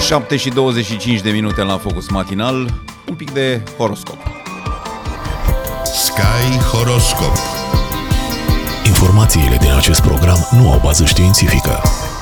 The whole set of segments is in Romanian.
7:25 la Focus Matinal, un pic de horoscop. Sky Horoscop. Informațiile din acest program nu au bază științifică.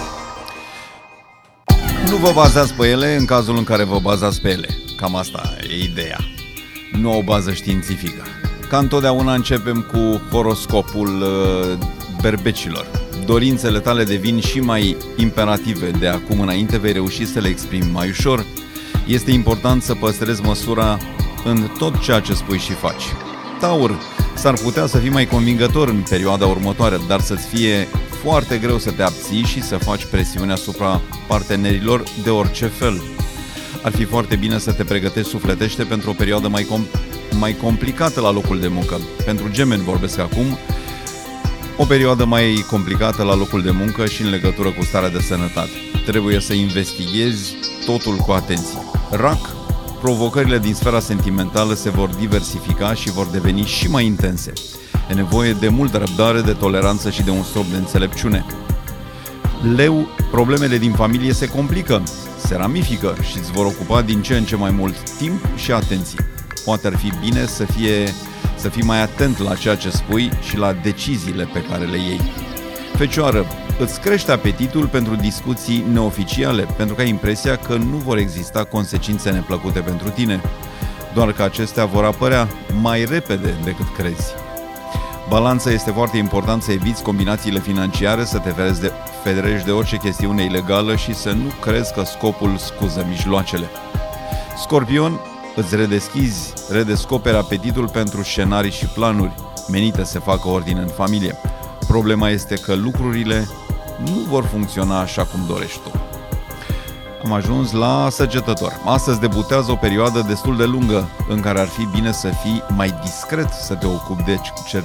Nu vă bazați pe ele în cazul în care vă bazați pe ele. Cam asta e ideea. Nu au bază științifică. Ca întotdeauna începem cu horoscopul berbecilor. Dorințele tale devin și mai imperative. De acum înainte vei reuși să le exprimi mai ușor. Este important să păstrezi măsura în tot ceea ce spui și faci. Taur, s-ar putea să fii mai convingător în perioada următoare, dar să-ți fie foarte greu să te abții și să faci presiune asupra partenerilor de orice fel. Ar fi foarte bine să te pregătești sufletește pentru o perioadă mai complicată la locul de muncă. Pentru gemeni vorbesc acum, o perioadă mai complicată la locul de muncă și în legătură cu starea de sănătate. Trebuie să investighezi totul cu atenție. Rac, provocările din sfera sentimentală se vor diversifica și vor deveni și mai intense. E nevoie de multă răbdare, de toleranță și de un strop de înțelepciune. Leu, problemele din familie se complică, se ramifică și îți vor ocupa din ce în ce mai mult timp și atenție. Poate ar fi bine să fii mai atent la ceea ce spui și la deciziile pe care le iei. Fecioară, îți crește apetitul pentru discuții neoficiale, pentru că ai impresia că nu vor exista consecințe neplăcute pentru tine, doar că acestea vor apărea mai repede decât crezi. Balanța, este foarte important să eviți combinațiile financiare, să te ferești de orice chestiune ilegală și să nu crezi că scopul scuză mijloacele. Scorpion, îți redescoperi apetitul pentru scenarii și planuri menite să facă ordine în familie. Problema este că lucrurile nu vor funcționa așa cum dorești tu. Am ajuns la Săgetător. Astăzi debutează o perioadă destul de lungă în care ar fi bine să fii mai discret, să te ocupi de